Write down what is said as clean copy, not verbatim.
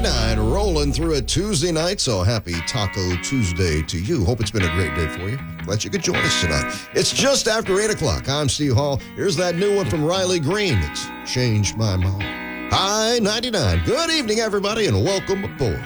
99 rolling through a Tuesday night, so happy Taco Tuesday to you. Hope it's been a great day for you. Glad you could join us tonight. It's just after 8 o'clock. I'm Steve Hall. Here's that new one from Riley Green. It's Changed My Mind. Hi, 99. Good evening, everybody, and welcome aboard.